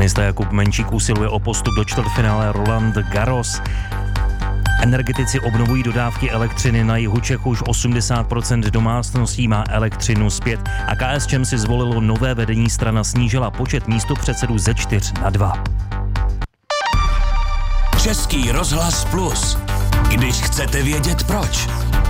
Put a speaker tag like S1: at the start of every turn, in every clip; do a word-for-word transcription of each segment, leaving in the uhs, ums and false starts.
S1: Tenista Jakub Menčík usiluje o postup do čtvrtfinále Roland Garros. Energetici obnovují dodávky elektřiny na jihu Čech, už osmdesát procent domácností má elektřinu zpět a KSČM si zvolilo nové vedení, strana snížila počet místopředsedů ze čtyř na dva.
S2: Český rozhlas Plus. Když chcete vědět proč.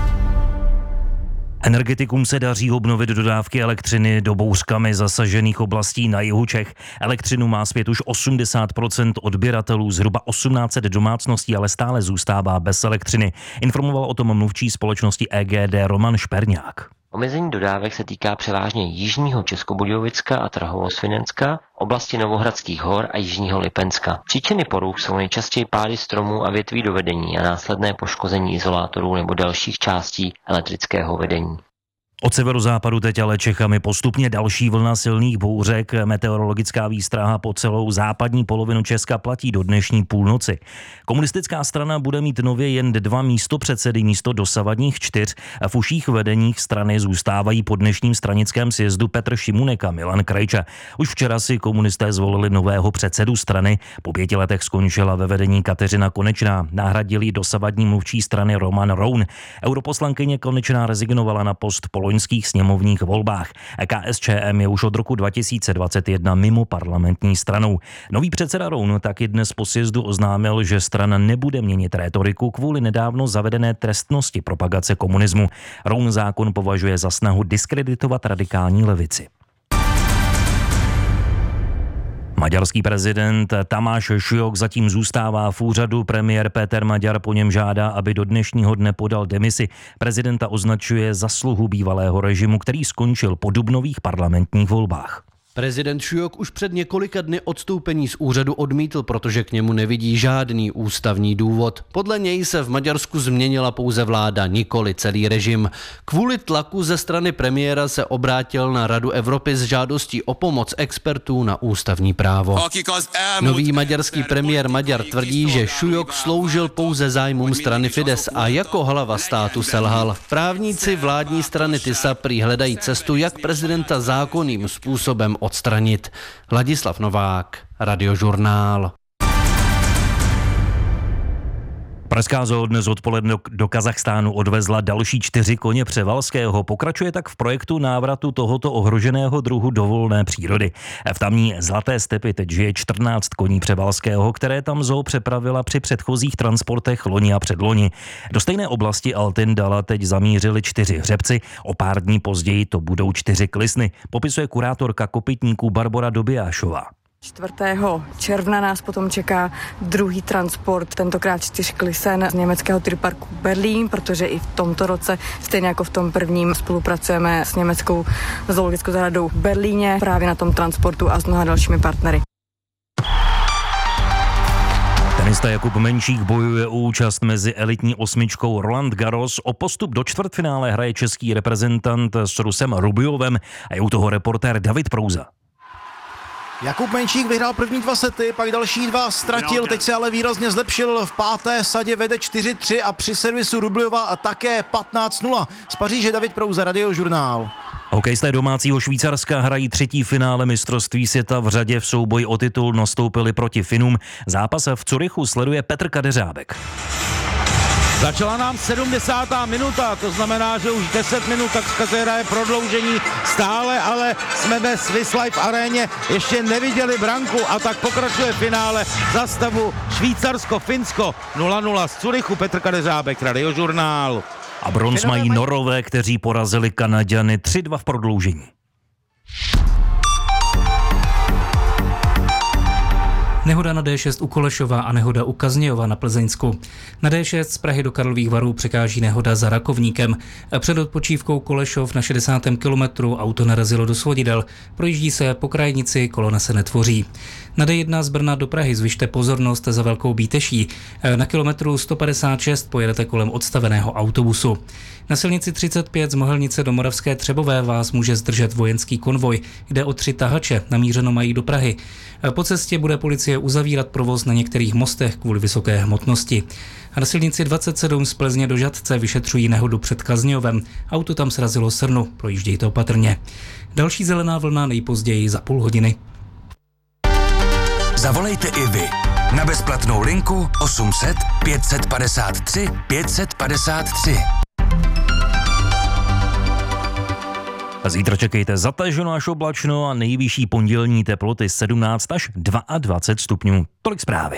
S1: Energetikům se daří obnovit dodávky elektřiny do bouřkami zasažených oblastí na jihu Čech. Elektřinu má zpět už osmdesát procent odběratelů, zhruba osmnáct set domácností, ale stále zůstává bez elektřiny. Informoval o tom mluvčí společnosti E G D Roman Šperňák.
S3: Omezení dodávek se týká převážně jižního Českobudějovicka a Trhovosvinenska, oblasti Novohradských hor a jižního Lipenska. Příčiny poruch jsou nejčastěji pády stromů a větví do vedení a následné poškození izolátorů nebo dalších částí elektrického vedení.
S1: Od severozápadu teď ale Čechami postupně další vlna silných bouřek. Meteorologická výstraha po celou západní polovinu Česka platí do dnešní půlnoci. Komunistická strana bude mít nově jen dva místopředsedy místo dosavadních čtyř. V uších vedeních strany zůstávají po dnešním stranickém sjezdu Petr Šimunek a Milan Krajča. Už včera si komunisté zvolili nového předsedu strany. Po pěti letech skončila ve vedení Kateřina Konečná. Nahradili dosavadní mluvčí strany Roman Roun. Europoslankyně Konečná rezignovala na post po loňských sněmovních volbách. KSČM je už od roku dva tisíce dvacet jedna mimo parlamentní stranou. Nový předseda Roun taky dnes po sjezdu oznámil, že strana nebude měnit rétoriku kvůli nedávno zavedené trestnosti propagace komunismu. Roun zákon považuje za snahu diskreditovat radikální levici. Maďarský prezident Tamáš Šujok zatím zůstává v úřadu. Premiér Péter Maďar po něm žádá, aby do dnešního dne podal demisi. Prezidenta označuje za sluhu bývalého režimu, který skončil po dubnových parlamentních volbách.
S4: Prezident Šujok už před několika dny odstoupení z úřadu odmítl, protože k němu nevidí žádný ústavní důvod. Podle něj se v Maďarsku změnila pouze vláda, nikoli celý režim. Kvůli tlaku ze strany premiéra se obrátil na Radu Evropy s žádostí o pomoc expertů na ústavní právo. Nový maďarský premiér Maďar tvrdí, že Šujok sloužil pouze zájmům strany Fidesz a jako hlava státu selhal. Právníci vládní strany TISA prý hledají cestu, jak prezidenta zákonným způsobem odstranit. Ladislav Novák, Radiožurnál.
S1: Pražská zoo dnes odpoledne do Kazachstánu odvezla další čtyři koně převalského. Pokračuje tak v projektu návratu tohoto ohroženého druhu do volné přírody. V tamní Zlaté stepi teď žije čtrnáct koní převalského, které tam zoo přepravila při předchozích transportech loni a předloni. Do stejné oblasti Altindala teď zamířili čtyři hřebci, o pár dní později to budou čtyři klisny, popisuje kurátorka kopytníků Barbora Dobijášová.
S5: čtvrtého června nás potom čeká druhý transport, tentokrát čtyř klisen z německého Tierparku Berlín, protože i v tomto roce, stejně jako v tom prvním, spolupracujeme s německou zoologickou zahradou v Berlíně právě na tom transportu a s mnoha dalšími partnery.
S1: Tenista Jakub Menčík bojuje o účast mezi elitní osmičkou Roland Garros. O postup do čtvrtfinále hraje český reprezentant s Rusem Rubiovem a je u toho reportér David Prouza.
S6: Jakub Menčík vyhrál první dva sety, pak další dva ztratil, teď se ale výrazně zlepšil. V páté sadě vede čtyři tři a při servisu Rubliova také patnáct nula. Z Paříže David Prouza, Radiožurnál.
S1: Hokejisté domácího Švýcarska hrají třetí finále mistrovství světa v řadě. V souboji o titul nastoupili proti Finům. Zápas v Curychu sleduje Petr Kadeřábek.
S7: Začala nám sedmdesátá minuta, to znamená, že už deset minut tak se hraje prodloužení stále, ale jsme ve Swiss Life aréně ještě neviděli branku a tak pokračuje finále za stavu Švýcarsko-Finsko nula nula z Curychu. Petr Kadeřábek, Radiožurnál.
S1: A bronz mají Norové, kteří porazili Kanaďany tři dva v prodloužení.
S8: Nehoda na D šest u Kolešova a nehoda u Kaznějova na Plzeňsku. Na D šest z Prahy do Karlových Varů překáží nehoda za Rakovníkem. Před odpočívkou Kolešov na šedesátém kilometru auto narazilo do svodidel. Projíždí se po krajnici, kolona se netvoří. Na D jedna z Brna do Prahy zvyšte pozornost za Velkou Bíteší. Na kilometru sto padesát šest pojedete kolem odstaveného autobusu. Na silnici třicet pět z Mohelnice do Moravské Třebové vás může zdržet vojenský konvoj. Jde o tři tahače, namířeno mají do Prahy. Po cestě bude policie uzavírat provoz na některých mostech kvůli vysoké hmotnosti. A na silnici dvacet sedm z Plzně do Žatce vyšetřují nehodu před Kaznějovem. Auto tam srazilo srnu, projíždějte opatrně. Další zelená vlna nejpozději za půl hodiny.
S2: Zavolejte i vy na bezplatnou linku osm set pět set padesát tři pět set padesát tři.
S1: Zítra čekejte zataženo až oblačno a nejvyšší pondělní teploty sedmnáct až dvacet dva stupňů. Tolik zprávy.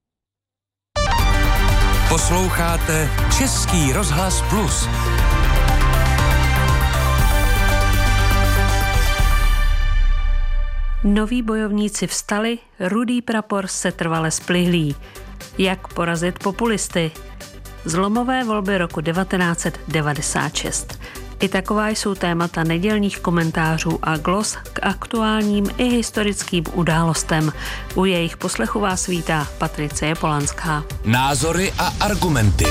S2: Posloucháte Český rozhlas Plus.
S9: Noví bojovníci vstali, rudý prapor se trvale splihlí. Jak porazit populisty? Zlomové volby roku devatenáct set devadesát šest. I taková jsou témata nedělních komentářů a glos k aktuálním i historickým událostem. U jejich poslechu vás vítá Patricie Polanská.
S2: Názory a argumenty.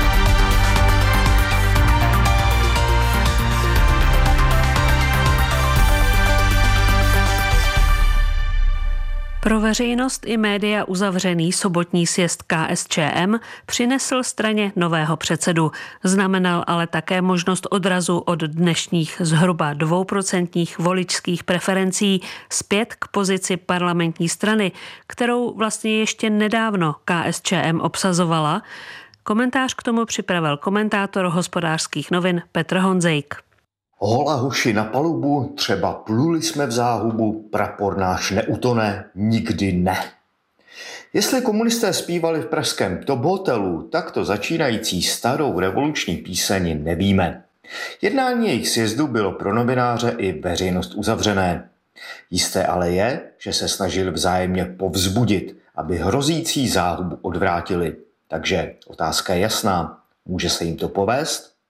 S9: Pro veřejnost i média uzavřený sobotní sjezd K S Č M přinesl straně nového předsedu. Znamenal ale také možnost odrazu od dnešních zhruba dvouprocentních voličských preferencí zpět k pozici parlamentní strany, kterou vlastně ještě nedávno K S Č M obsazovala. Komentář k tomu připravil komentátor Hospodářských novin Petr Honzejk.
S10: Hola hoši na palubu, třeba pluli jsme v záhubu, prapor náš neutone, nikdy ne. Jestli komunisté zpívali v pražském Top hotelu takto začínající starou revoluční píseň, nevíme. Jednání jejich sjezdu bylo pro novináře i veřejnost uzavřené. Jisté ale je, že se snažili vzájemně povzbudit, aby hrozící záhubu odvrátili. Takže otázka je jasná, může se jim to povést?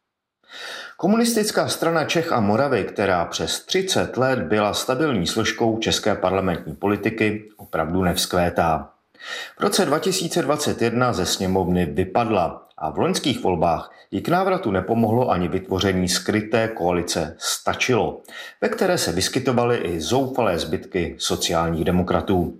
S10: Komunistická strana Čech a Moravy, která přes třicet let byla stabilní složkou české parlamentní politiky, opravdu nevzkvétá. V roce dva tisíce dvacet jedna ze sněmovny vypadla a v loňských volbách jí k návratu nepomohlo ani vytvoření skryté koalice Stačilo, ve které se vyskytovaly i zoufalé zbytky sociálních demokratů.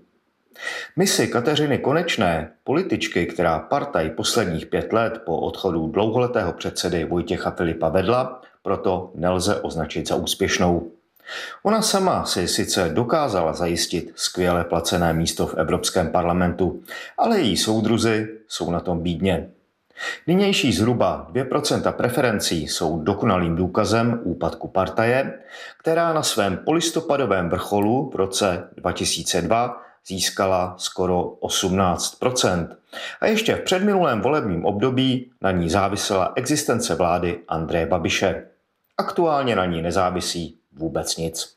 S10: Misi Kateřiny Konečné, političky, která partaj posledních pět let po odchodu dlouholetého předsedy Vojtěcha Filipa vedla, proto nelze označit za úspěšnou. Ona sama si sice dokázala zajistit skvěle placené místo v Evropském parlamentu, ale její soudruzi jsou na tom bídně. Nynější zhruba dvě procenta preferencí jsou dokonalým důkazem úpadku partaje, která na svém polistopadovém vrcholu v roce dva tisíce dva získala skoro osmnáct procent. A ještě v předminulém volebním období na ní závisela existence vlády Andreje Babiše. Aktuálně na ní nezávisí vůbec nic.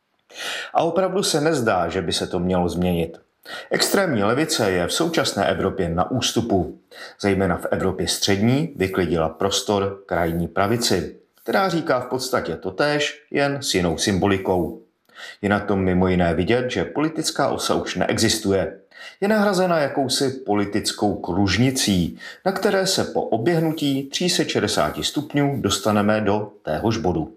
S10: A opravdu se nezdá, že by se to mělo změnit. Extrémní levice je v současné Evropě na ústupu. Zejména v Evropě střední vyklidila prostor krajní pravici, která říká v podstatě totéž, jen s jinou symbolikou. Je na tom mimo jiné vidět, že politická osa už neexistuje. Je nahrazena jakousi politickou kružnicí, na které se po oběhnutí tři sta šedesát stupňů dostaneme do téhož bodu.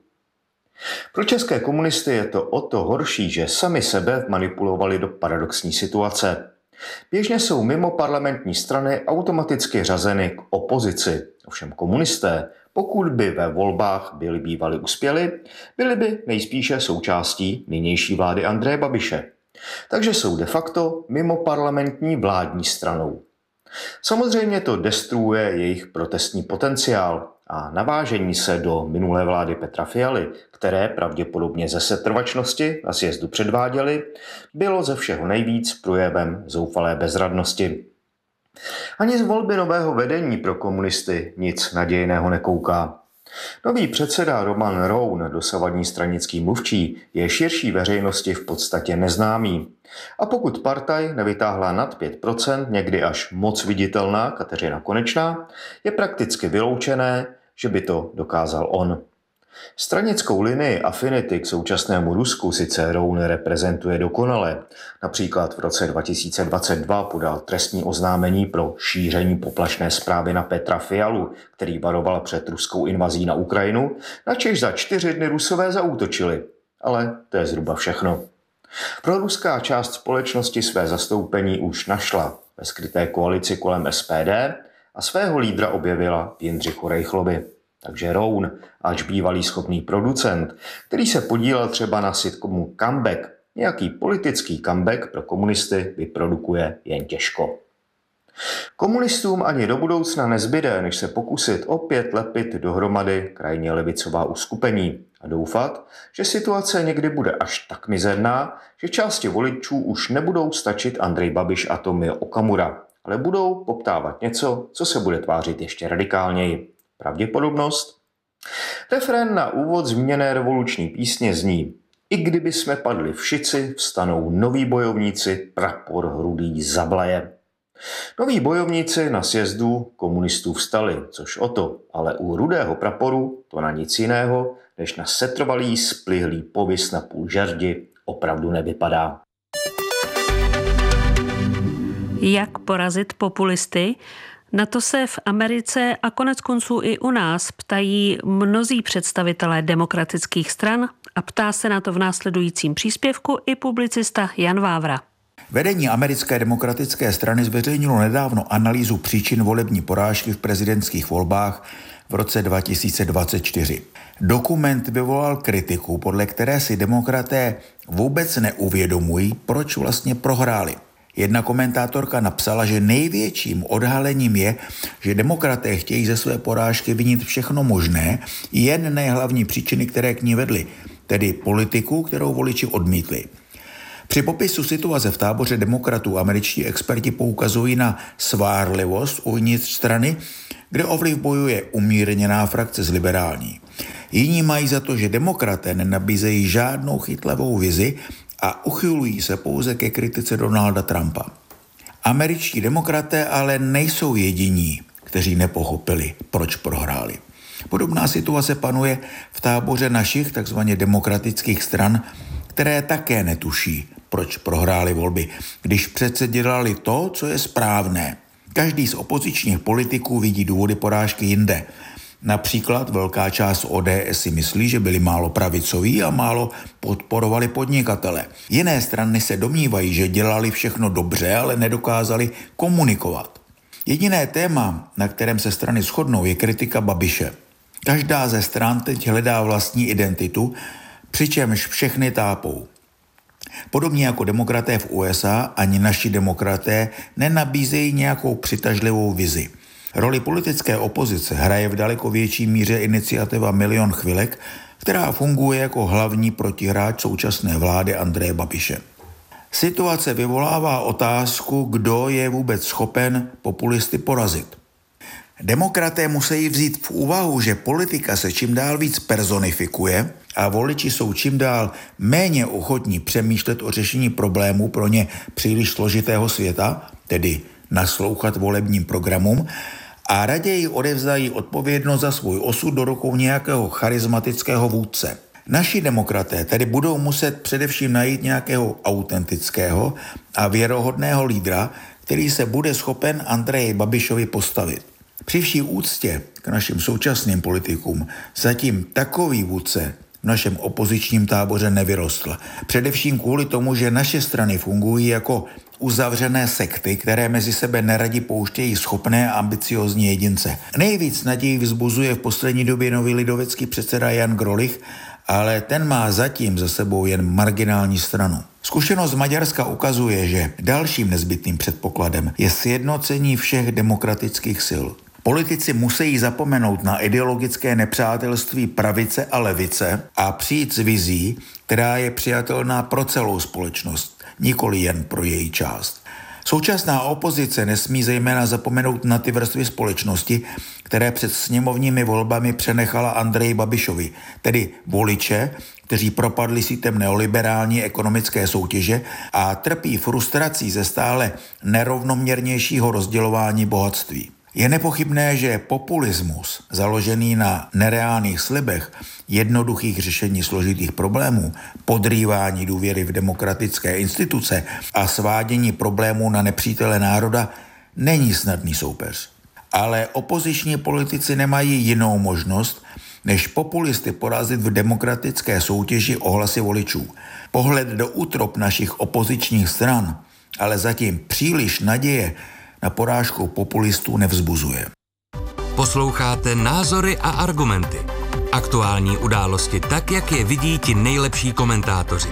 S10: Pro české komunisty je to o to horší, že sami sebe manipulovali do paradoxní situace. Běžně jsou mimo parlamentní strany automaticky řazeny k opozici. Ovšem komunisté, pokud by ve volbách byli bývali uspěli, byli by nejspíše součástí nynější vlády Andreje Babiše. Takže jsou de facto mimo parlamentní vládní stranou. Samozřejmě to destruuje jejich protestní potenciál a navážení se do minulé vlády Petra Fialy, které pravděpodobně ze setrvačnosti na sjezdu předváděli, bylo ze všeho nejvíc projevem zoufalé bezradnosti. Ani z volby nového vedení pro komunisty nic nadějného nekouká. Nový předseda Roman Roun, dosavadní stranický mluvčí, je širší veřejnosti v podstatě neznámý. A pokud partaj nevytáhla nad pět procent, někdy až moc viditelná Kateřina Konečná, je prakticky vyloučené, že by to dokázal on. Stranickou linii afinity k současnému Rusku sice Roun reprezentuje dokonale. Například v roce dva tisíce dvacet dva podal trestní oznámení pro šíření poplašné zprávy na Petra Fialu, který varoval před ruskou invazí na Ukrajinu, načež za čtyři dny Rusové zaútočili. Ale to je zhruba všechno. Proruská část společnosti své zastoupení už našla ve skryté koalici kolem S P D a svého lídra objevila v Jindřichu Rejchlovi. Takže Roun, ač bývalý schopný producent, který se podílel třeba na sitcomu Comeback, nějaký politický comeback pro komunisty vyprodukuje jen těžko. Komunistům ani do budoucna nezbyde, než se pokusit opět lepit dohromady krajně levicová uskupení a doufat, že situace někdy bude až tak mizerná, že části voličů už nebudou stačit Andrej Babiš a Tomio Okamura, ale budou poptávat něco, co se bude tvářit ještě radikálněji. Pravděpodobnost? Refrén na úvod zmíněné revoluční písně zní: I kdyby jsme padli v šici, vstanou noví bojovníci, prapor hrudý zablaje. Noví bojovníci na sjezdu komunistů vstali, což o to, ale u rudého praporu to na nic jiného, než na setrvalý splihlý povis na půl žerdi opravdu nevypadá.
S9: Jak porazit populisty? Na to se v Americe a konec konců i u nás ptají mnozí představitelé demokratických stran a ptá se na to v následujícím příspěvku i publicista Jan Vávra.
S11: Vedení americké demokratické strany zveřejnilo nedávno analýzu příčin volební porážky v prezidentských volbách v roce dva tisíce dvacet čtyři. Dokument vyvolal kritiku, podle které si demokraté vůbec neuvědomují, proč vlastně prohráli. Jedna komentátorka napsala, že největším odhalením je, že demokraté chtějí ze své porážky vinit všechno možné, jen ne hlavní příčiny, které k ní vedly, tedy politiku, kterou voliči odmítli. Při popisu situace v táboře demokratů američtí experti poukazují na svárlivost uvnitř strany, kde o vliv bojuje umírněná frakce z liberální. Jiní mají za to, že demokraté nenabízejí žádnou chytlavou vizi a uchylují se pouze ke kritice Donalda Trumpa. Američtí demokraté ale nejsou jediní, kteří nepochopili, proč prohráli. Podobná situace panuje v táboře našich takzvaně demokratických stran, které také netuší, proč prohráli volby, když přece dělali to, co je správné. Každý z opozičních politiků vidí důvody porážky jinde. Například velká část O D S si myslí, že byli málo pravicoví a málo podporovali podnikatele. Jiné strany se domnívají, že dělali všechno dobře, ale nedokázali komunikovat. Jediné téma, na kterém se strany shodnou, je kritika Babiše. Každá ze stran teď hledá vlastní identitu, přičemž všechny tápou. Podobně jako demokraté v U S A, ani naši demokraté nenabízejí nějakou přitažlivou vizi. Roli politické opozice hraje v daleko větší míře iniciativa Milion chvilek, která funguje jako hlavní protihráč současné vlády Andreje Babiše. Situace vyvolává otázku, kdo je vůbec schopen populisty porazit. Demokraté musí vzít v úvahu, že politika se čím dál víc personifikuje a voliči jsou čím dál méně ochotní přemýšlet o řešení problémů pro ně příliš složitého světa, tedy naslouchat volebním programům, a raději odevzdají odpovědnost za svůj osud do rukou nějakého charismatického vůdce. Naši demokraté tedy budou muset především najít nějakého autentického a věrohodného lídra, který se bude schopen Andreji Babišovi postavit. Při vší úctě k našim současným politikům zatím takový vůdce v našem opozičním táboře nevyrostl. Především kvůli tomu, že naše strany fungují jako uzavřené sekty, které mezi sebe neradi pouštějí schopné a ambiciozní jedince. Nejvíc naději vzbuzuje v poslední době nový lidovecký předseda Jan Grolich, ale ten má zatím za sebou jen marginální stranu. Zkušenost z Maďarska ukazuje, že dalším nezbytným předpokladem je sjednocení všech demokratických sil. Politici musí zapomenout na ideologické nepřátelství pravice a levice a přijít s vizí, která je přijatelná pro celou společnost, nikoli jen pro její část. Současná opozice nesmí zejména zapomenout na ty vrstvy společnosti, které před sněmovními volbami přenechala Andreji Babišovi, tedy voliče, kteří propadli sítem neoliberální ekonomické soutěže a trpí frustrací ze stále nerovnoměrnějšího rozdělování bohatství. Je nepochybné, že populismus, založený na nereálných slibech, jednoduchých řešení složitých problémů, podrývání důvěry v demokratické instituce a svádění problémů na nepřítele národa, není snadný soupeř. Ale opoziční politici nemají jinou možnost, než populisty porazit v demokratické soutěži o hlasy voličů. Pohled do útrop našich opozičních stran, ale zatím příliš naděje na porážku populistů nevzbuzuje.
S2: Posloucháte Názory a argumenty. Aktuální události tak, jak je vidí ti nejlepší komentátoři.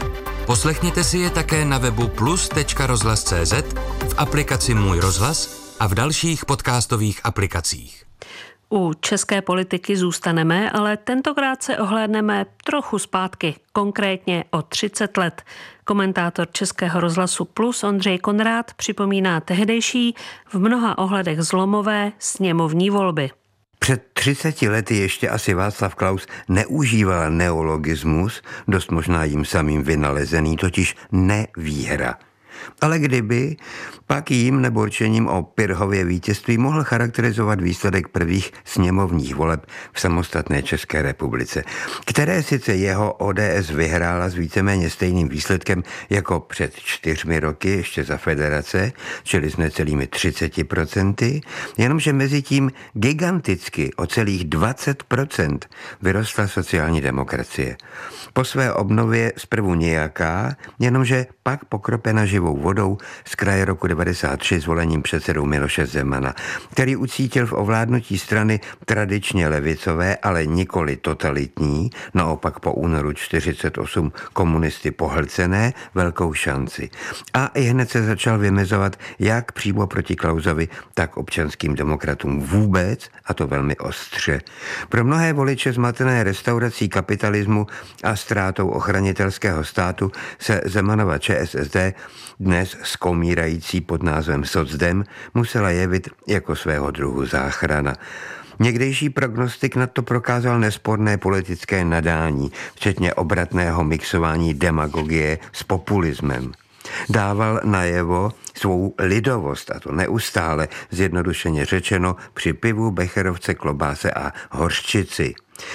S2: Poslechněte si je také na webu plus tečka rozhlas tečka cé zet, v aplikaci Můj rozhlas a v dalších podcastových aplikacích.
S9: U české politiky zůstaneme, ale tentokrát se ohlédneme trochu zpátky, konkrétně o třicet let. Komentátor Českého rozhlasu Plus Ondřej Konrád připomíná tehdejší, v mnoha ohledech zlomové sněmovní volby.
S12: Před třiceti lety ještě asi Václav Klaus neužíval neologismus, dost možná jim samým vynalezený, totiž nevýhra. Ale kdyby, pak jím nebo určením o Pyrrhově vítězství mohl charakterizovat výsledek prvních sněmovních voleb v samostatné České republice, které sice jeho O D S vyhrála s víceméně stejným výsledkem jako před čtyřmi roky ještě za federace, čili s necelými třiceti procenty, jenomže mezi tím giganticky o celých dvacet procent vyrostla sociální demokracie. Po své obnově zprvu nějaká, jenomže pak pokropena živou vodou z kraje roku devadesát tři zvolením předsedou Miloše Zemana, který ucítil v ovládnutí strany tradičně levicové, ale nikoli totalitní, naopak po únoru čtyřicet osm komunisty pohlcené, velkou šanci. A i hned se začal vymezovat jak přímo proti Klausovi, tak občanským demokratům vůbec, a to velmi ostře. Pro mnohé voliče zmatené restaurací kapitalismu a ztrátou ochranitelského státu se Zemanova Č S S D, dnes skomírající pod názvem Socdem, musela jevit jako svého druhu záchrana. Někdejší prognostik na to prokázal nesporné politické nadání, včetně obratného mixování demagogie s populismem. Dával najevo svou lidovost, a to neustále, zjednodušeně řečeno, při pivu, becherovce, klobáse a hořčici.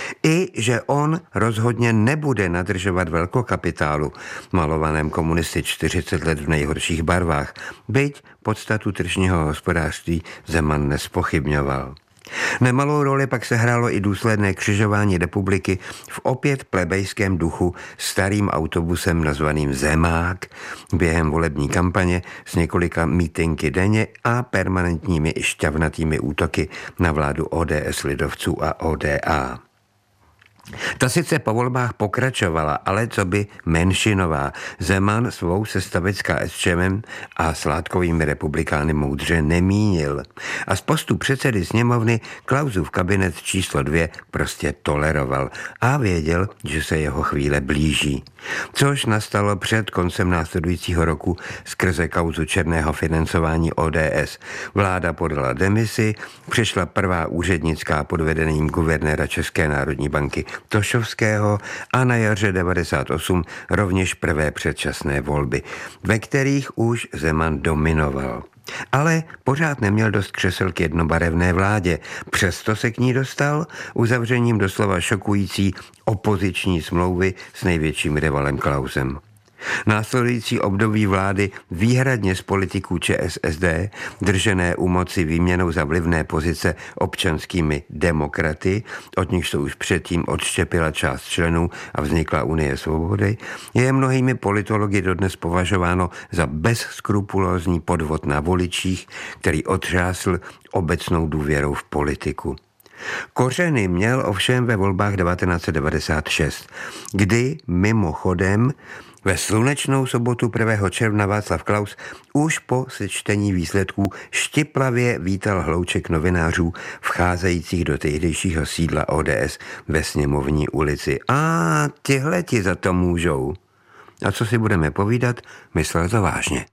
S12: I že on rozhodně nebude nadržovat velkokapitálu, malovaném komunisty čtyřicet let v nejhorších barvách, byť podstatu tržního hospodářství Zeman nespochybňoval. Nemalou roli pak se hrálo i důsledné křižování republiky v opět plebejském duchu starým autobusem nazvaným Zemák během volební kampaně s několika mítinky denně a permanentními i šťavnatými útoky na vládu O D S lidovců a O D A. Ta sice po volbách pokračovala, ale co by menšinová. Zeman svou sestavit s K S Č M a sládkovými republikány moudře nemínil. A z postu předsedy sněmovny Klausův kabinet číslo dvě prostě toleroval a věděl, že se jeho chvíle blíží. Což nastalo před koncem následujícího roku skrze kauzu černého financování O D S. Vláda podala demisi, přišla prvá úřednická pod vedením guvernéra České národní banky Tošovského a na jaře devadesát osm rovněž prvé předčasné volby, ve kterých už Zeman dominoval. Ale pořád neměl dost křesel k jednobarevné vládě, přesto se k ní dostal uzavřením doslova šokující opoziční smlouvy s největším rivalem Klausem. Následující období vlády výhradně z politiků Č S S D, držené u moci výměnou za vlivné pozice občanskými demokraty, od nich se už předtím odštěpila část členů a vznikla Unie svobody, je mnohými politology dodnes považováno za bezskrupulózní podvod na voličích, který otřásl obecnou důvěrou v politiku. Kořeny měl ovšem ve volbách devatenáct set devadesát šest, kdy mimochodem ve slunečnou sobotu prvního června Václav Klaus už po sečtení výsledků štiplavě vítal hlouček novinářů vcházejících do tehdejšího sídla O D S ve Sněmovní ulici. A tihleti za to můžou. A co si budeme povídat, myslel to vážně.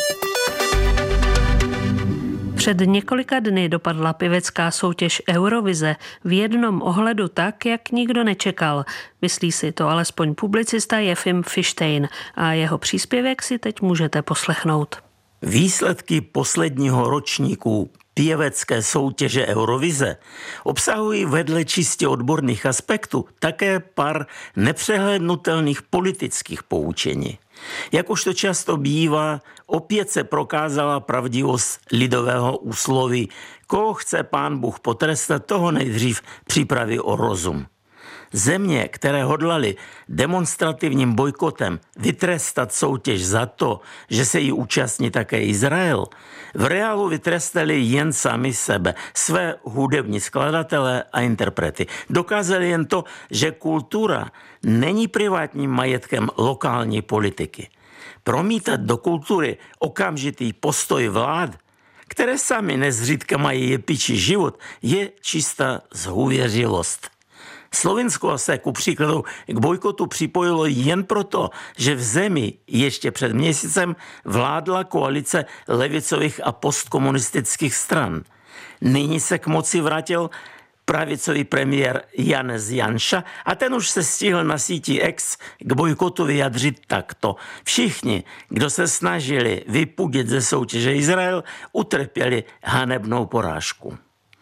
S9: Před několika dny dopadla pěvecká soutěž Eurovize v jednom ohledu tak, jak nikdo nečekal. Myslí si to alespoň publicista Jefim Fištejn a jeho příspěvek si teď můžete poslechnout.
S13: Výsledky posledního ročníku pěvecké soutěže Eurovize obsahují vedle čistě odborných aspektů také pár nepřehlédnutelných politických poučení. Jak už to často bývá, opět se prokázala pravdivost lidového úsloví: koho chce pán Bůh potrestat, toho nejdřív připraví o rozum. Země, které hodlali demonstrativním bojkotem vytrestat soutěž za to, že se jí účastní také Izrael, v reálu vytrestali jen sami sebe, své hudební skladatele a interprety. Dokázali jen to, že kultura není privátním majetkem lokální politiky. Promítat do kultury okamžitý postoj vlád, které sami nezřídka mají jepičí život, je čistá zhůvěřilost. Slovinsko se ku příkladu k bojkotu připojilo jen proto, že v zemi ještě před měsícem vládla koalice levicových a postkomunistických stran. Nyní se k moci vrátil pravicový premiér Janez Janša a ten už se stihl na síti X k bojkotu vyjadřit takto. Všichni, kdo se snažili vypudit ze soutěže Izrael, utrpěli hanebnou porážku.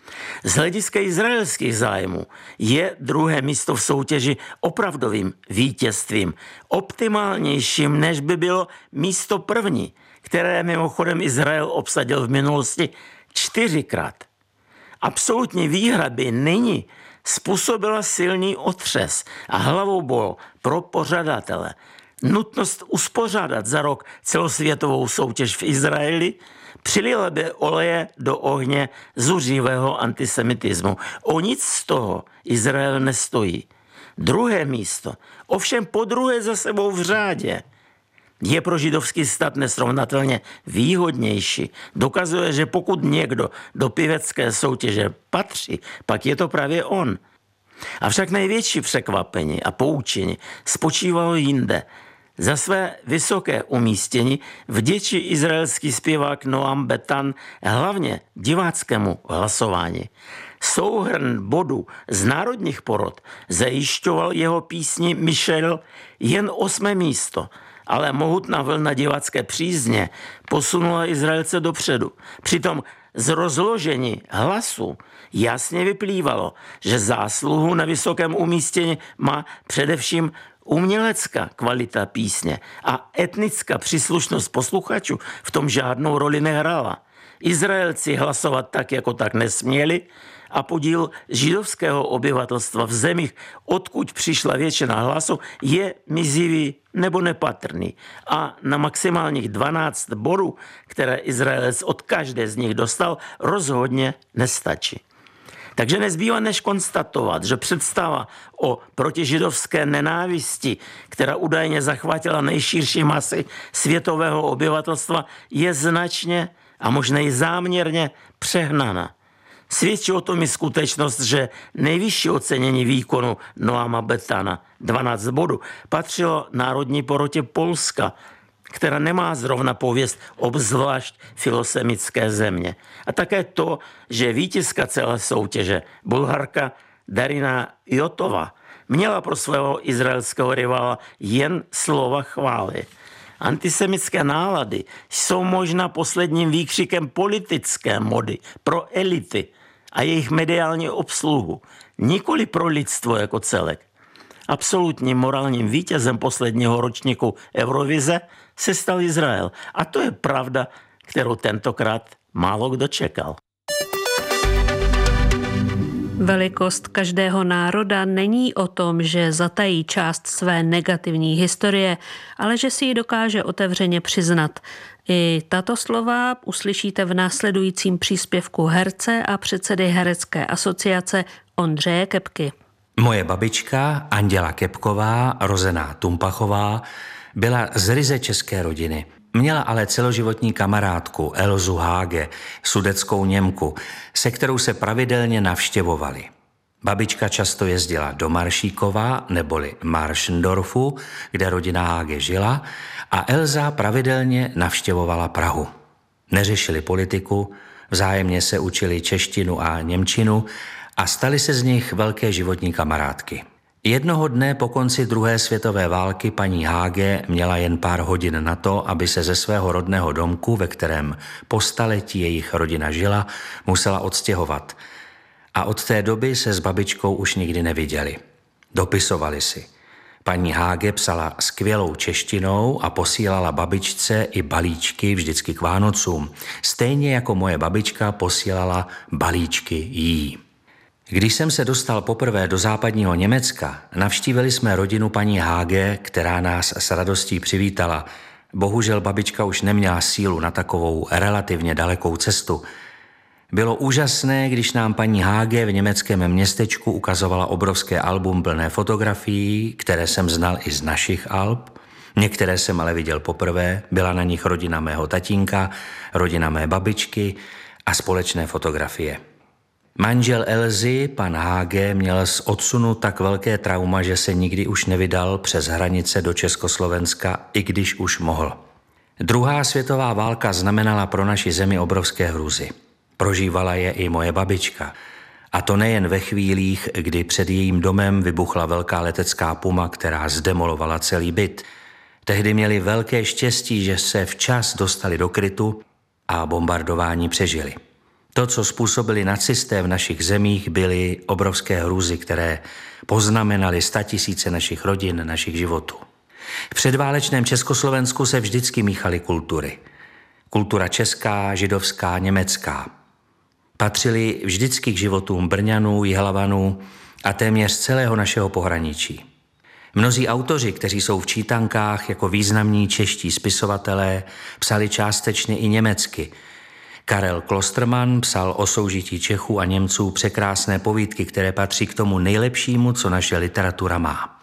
S13: Z hlediska izraelských zájmů je druhé místo v soutěži opravdovým vítězstvím, optimálnějším, než by bylo místo první, které mimochodem Izrael obsadil v minulosti čtyřikrát. Absolutní výhra by nyní způsobila silný otřes a hlavou bol pro pořadatele. Nutnost uspořádat za rok celosvětovou soutěž v Izraeli přilila by oleje do ohně zuřivého antisemitismu. O nic z toho Izrael nestojí. Druhé místo, ovšem po druhé za sebou v řádě, je pro židovský stát nesrovnatelně výhodnější. Dokazuje, že pokud někdo do pěvecké soutěže patří, pak je to právě on. Avšak největší překvapení a poučení spočívalo jinde. Za své vysoké umístění vděčí izraelský zpěvák Noam Betan hlavně diváckému hlasování. Souhrn bodů z národních porod zajišťoval jeho písni Michel jen osmé místo, ale mohutná vlna divácké přízně posunula Izraelce dopředu. Přitom z rozložení hlasu jasně vyplývalo, že zásluhu na vysokém umístění má především umělecká kvalita písně a etnická příslušnost posluchačů v tom žádnou roli nehrála. Izraelci hlasovat tak jako tak nesměli a podíl židovského obyvatelstva v zemích, odkud přišla většina hlasu, je mizivý nebo nepatrný. A na maximálních dvanáct bodů, které Izraelec od každé z nich dostal, rozhodně nestačí. Takže nezbývá než konstatovat, že představa o protižidovské nenávisti, která údajně zachvátila nejširší masy světového obyvatelstva, je značně a možná i záměrně přehnaná. Svědčí o tom i skutečnost, že nejvyšší ocenění výkonu Noama Betana, dvanáct bodů, patřilo národní porotě Polska, která nemá zrovna pověst obzvlášť filosemické země. A také to, že vítězka celé soutěže, Bulharka Darina Jotova, měla pro svého izraelského rivala jen slova chvály. Antisemické nálady jsou možná posledním výkřikem politické mody pro elity a jejich mediální obsluhu, nikoli pro lidstvo jako celek. Absolutním morálním vítězem posledního ročníku Eurovize se stal Izrael. A to je pravda, kterou tentokrát málo kdo čekal.
S9: Velikost každého národa není o tom, že zatají část své negativní historie, ale že si ji dokáže otevřeně přiznat. I tato slova uslyšíte v následujícím příspěvku herce a předsedy Herecké asociace Ondřeje Kepky.
S14: Moje babička Anděla Kepková, rozená Tumpachová, byla z ryze české rodiny. Měla ale celoživotní kamarádku Elzu Háge, sudetskou Němku, se kterou se pravidelně navštěvovali. Babička často jezdila do Maršíkova neboli Maršendorfu, kde rodina Háge žila, a Elza pravidelně navštěvovala Prahu. Neřešili politiku, vzájemně se učili češtinu a němčinu a stali se z nich velké životní kamarádky. Jednoho dne po konci druhé světové války paní Háge měla jen pár hodin na to, aby se ze svého rodného domku, ve kterém po staletí jejich rodina žila, musela odstěhovat. A od té doby se s babičkou už nikdy neviděli. Dopisovali si. Paní Háge psala skvělou češtinou a posílala babičce i balíčky vždycky k Vánocům. Stejně jako moje babička posílala balíčky jí. Když jsem se dostal poprvé do západního Německa, navštívili jsme rodinu paní Háge, která nás s radostí přivítala. Bohužel babička už neměla sílu na takovou relativně dalekou cestu. Bylo úžasné, když nám paní Háge v německém městečku ukazovala obrovské album plné fotografií, které jsem znal i z našich alb. Některé jsem ale viděl poprvé, byla na nich rodina mého tatínka, rodina mé babičky a společné fotografie. Manžel Elzy, pan Háge, měl z odsunu tak velké trauma, že se nikdy už nevydal přes hranice do Československa, i když už mohl. Druhá světová válka znamenala pro naši zemi obrovské hrůzy. Prožívala je i moje babička. A to nejen ve chvílích, kdy před jejím domem vybuchla velká letecká puma, která zdemolovala celý byt. Tehdy měli velké štěstí, že se včas dostali do krytu a bombardování přežili. To, co způsobili nacisté v našich zemích, byly obrovské hrůzy, které poznamenaly statisíce našich rodin, našich životů. V předválečném Československu se vždycky míchaly kultury. Kultura česká, židovská, německá. Patřili vždycky k životům Brňanů, Jihlavanů a téměř celého našeho pohraničí. Mnozí autoři, kteří jsou v čítankách jako významní čeští spisovatelé, psali částečně i německy. Karel Klostermann psal o soužití Čechů a Němců překrásné povídky, které patří k tomu nejlepšímu, co naše literatura má.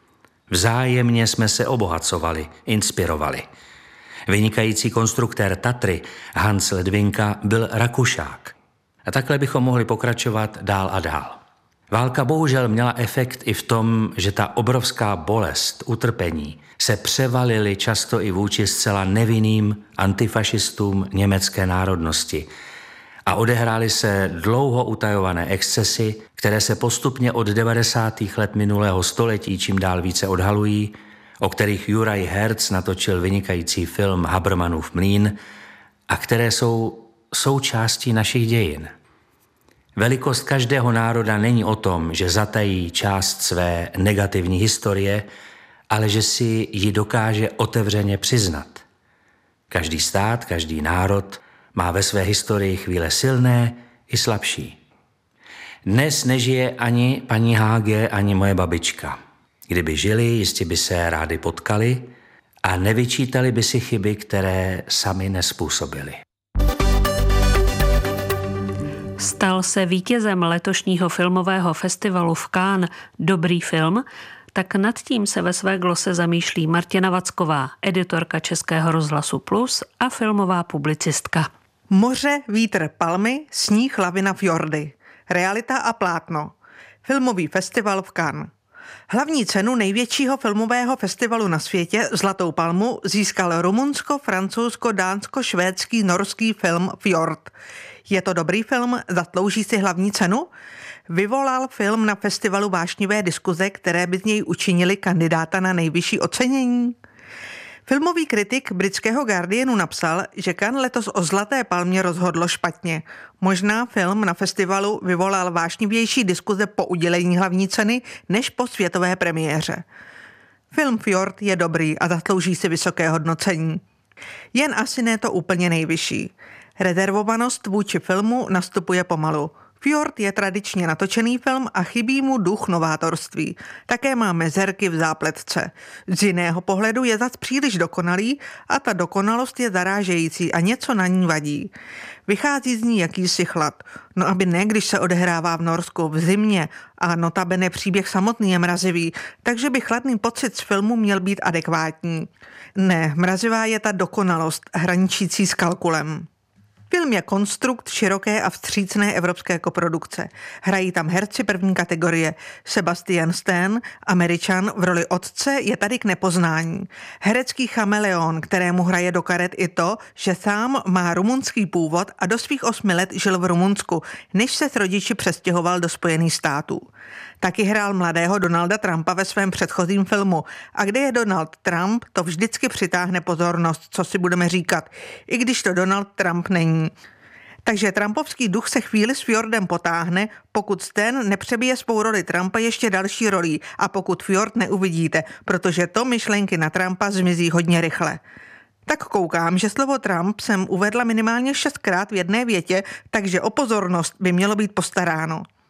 S14: Vzájemně jsme se obohacovali, inspirovali. Vynikající konstruktér Tatry Hans Ledvinka byl Rakušák. A takhle bychom mohli pokračovat dál a dál. Válka bohužel měla efekt i v tom, že ta obrovská bolest, utrpení se převalily často i vůči zcela nevinným antifašistům německé národnosti a odehrály se dlouho utajované excesy, které se postupně od devadesátých let minulého století čím dál více odhalují, o kterých Juraj Herz natočil vynikající film Habermanův mlýn a které jsou součástí našich dějin. Velikost každého národa není o tom, že zatají část své negativní historie, ale že si ji dokáže otevřeně přiznat. Každý stát, každý národ má ve své historii chvíle silné i slabší. Dnes nežije ani paní Háge, ani moje babička. Kdyby žili, jistě by se rádi potkali a nevyčítali by si chyby, které sami nezpůsobili.
S9: Stal se vítězem letošního filmového festivalu v Cannes dobrý film, tak nad tím se ve své glose zamýšlí Martina Vacková, editorka Českého rozhlasu Plus a filmová publicistka.
S15: Moře, vítr, palmy, sníh, lavina, fjordy. Realita a plátno. Filmový festival v Cannes. Hlavní cenu největšího filmového festivalu na světě, Zlatou palmu, získal rumunsko, francouzsko, dánsko, švédský, norský film Fjord. Je to dobrý film? Zaslouží si hlavní cenu? Vyvolal film na festivalu vášnivé diskuze, které by z něj učinili kandidáta na nejvyšší ocenění? Filmový kritik britského Guardianu napsal, že Cannes letos o Zlaté palmě rozhodlo špatně. Možná film na festivalu vyvolal vášnivější diskuze po udělení hlavní ceny než po světové premiéře. Film Fjord je dobrý a zaslouží si vysoké hodnocení. Jen asi ne to úplně nejvyšší. Rezervovanost vůči filmu nastupuje pomalu. Fjord je tradičně natočený film a chybí mu duch novátorství. Také má mezerky v zápletce. Z jiného pohledu je zas příliš dokonalý a ta dokonalost je zarážející a něco na ní vadí. Vychází z ní jakýsi chlad. No aby ne, když se odehrává v Norsku v zimě a notabene příběh samotný je mrazivý, takže by chladný pocit z filmu měl být adekvátní. Ne, mrazivá je ta dokonalost, hraničící s kalkulem. Film je konstrukt široké a vstřícné evropské koprodukce. Hrají tam herci první kategorie. Sebastian Stan, Američan, v roli otce je tady k nepoznání. Herecký chameleon, kterému hraje do karet i to, že sám má rumunský původ a do svých osmi let žil v Rumunsku, než se s rodiči přestěhoval do Spojených států. Taky hrál mladého Donalda Trumpa ve svém předchozím filmu. A kde je Donald Trump, to vždycky přitáhne pozornost, co si budeme říkat, i když to Donald Trump není. Takže trumpovský duch se chvíli s Fjordem potáhne, pokud Stan nepřebije svou roli Trumpa ještě další rolí a pokud Fjord neuvidíte, protože to myšlenky na Trumpa zmizí hodně rychle. Tak koukám, že slovo Trump jsem uvedla minimálně šestkrát v jedné větě, takže o pozornost by mělo být postaráno.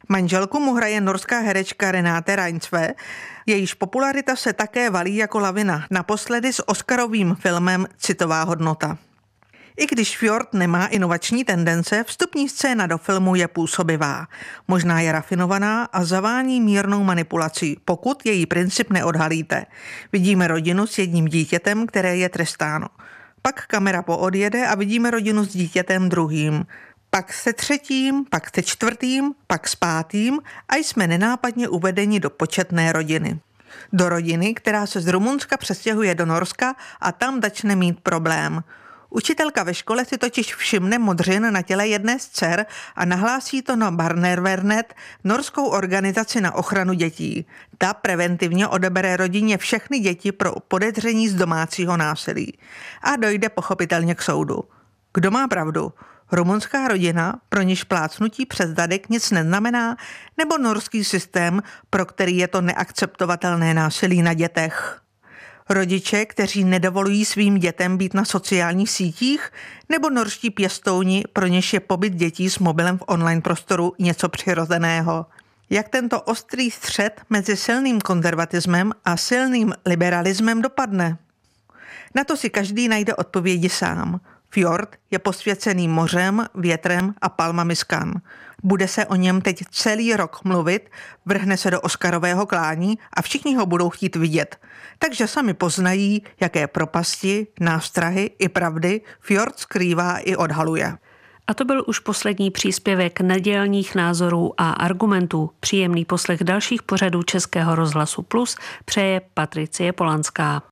S15: Manželku mu hraje norská herečka Renate Reinsve, jejíž popularita se také valí jako lavina, naposledy s oscarovým filmem Citová hodnota. I když Fjord nemá inovační tendence, vstupní scéna do filmu je působivá. Možná je rafinovaná a zavání mírnou manipulací, pokud její princip neodhalíte. Vidíme rodinu s jedním dítětem, které je trestáno. Pak kamera poodjede a vidíme rodinu s dítětem druhým. Pak se třetím, pak se čtvrtým, pak s pátým a jsme nenápadně uvedeni do početné rodiny. Do rodiny, která se z Rumunska přestěhuje do Norska a tam začne mít problém. Učitelka ve škole si totiž všimne modřin na těle jedné z dcer a nahlásí to na Barnevernet, norskou organizaci na ochranu dětí. Ta preventivně odebere rodině všechny děti pro podezření z domácího násilí. A dojde pochopitelně k soudu. Kdo má pravdu? Rumunská rodina, pro niž plácnutí přes zadek nic neznamená, nebo norský systém, pro který je to neakceptovatelné násilí na dětech? Rodiče, kteří nedovolují svým dětem být na sociálních sítích, nebo norští pěstouni, pro něž je pobyt dětí s mobilem v online prostoru něco přirozeného? Jak tento ostrý střet mezi silným konzervatismem a silným liberalismem dopadne? Na to si každý najde odpovědi sám. Fjord je posvěcený mořem, větrem a palmami z Cannes. Bude se o něm teď celý rok mluvit, vrhne se do oscarového klání a všichni ho budou chtít vidět. Takže sami poznají, jaké propasti, nástrahy i pravdy Fjord skrývá i odhaluje.
S9: A to byl už poslední příspěvek nedělních názorů a argumentů. Příjemný poslech dalších pořadů Českého rozhlasu Plus přeje Patricie Polanská.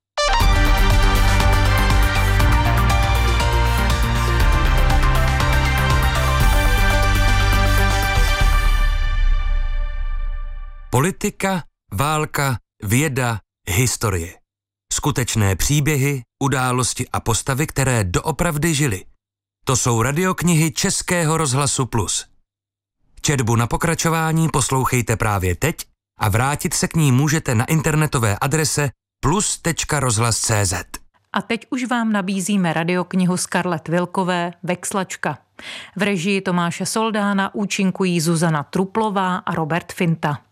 S2: Politika, válka, věda, historie. Skutečné příběhy, události a postavy, které doopravdy žily. To jsou radioknihy Českého rozhlasu Plus. Četbu na pokračování poslouchejte právě teď a vrátit se k ní můžete na internetové adrese plus tečka rozhlas tečka cé zet.
S16: A teď už vám nabízíme radioknihu Scarlett Wilkové Vexlačka. V režii Tomáše Soldána účinkují Zuzana Truplová a Robert Finta.